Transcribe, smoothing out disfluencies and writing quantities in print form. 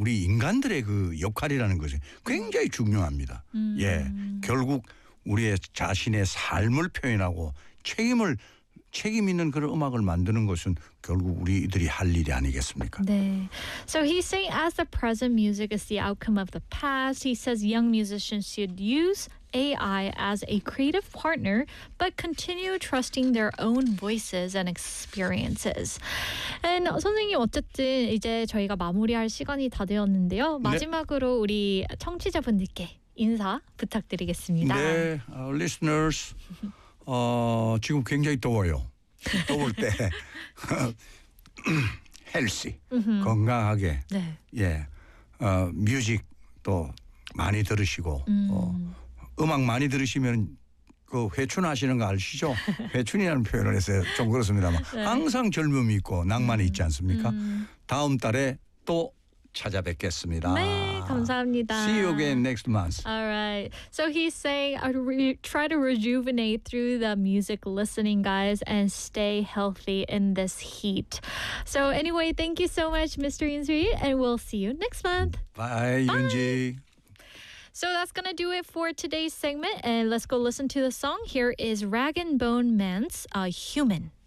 우리 인간들의 그 역할이라는 것이 굉장히 중요합니다. 예, 결국 우리의 자신의 삶을 표현하고 책임 있는 그런 음악을 만드는 것은 결국 우리들이 할 일이 아니겠습니까? 네. So he's saying as the present music is the outcome of the past, he says young musicians should use AI as a creative partner, but continue trusting their own voices and experiences. And 선생님 어쨌든 이제 저희가 마무리할 시간이 다 되었는데요. 마지막으로 우리 청취자분들께 인사 부탁드리겠습니다. 네, listeners, 지금 굉장히 더워요. 더울 때 헬시, 건강하게, 네. 예, 뮤직 또 많이 들으시고. 음악 많이 들으시면 그 회춘하시는 거 아시죠? 회춘이라는 표현을 해서 좀 그렇습니다만 네. 항상 젊음이 있고 낭만이 있지 않습니까? 다음 달에 또 찾아뵙겠습니다. 네, 감사합니다. See you again next month. All right. So he's saying, try to rejuvenate through the music listening, guys, and stay healthy in this heat. So anyway, thank you so much, Mr. Insui, and we'll see you next month. Bye, 윤지. So that's going to do it for today's segment. And let's go listen to the song. Here is Rag and Bone Man's Human.